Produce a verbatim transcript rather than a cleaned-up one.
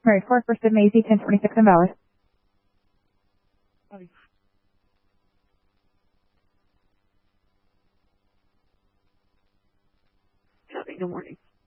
Mary Ford, first of Maisie, ten twenty-six invalid. Good morning.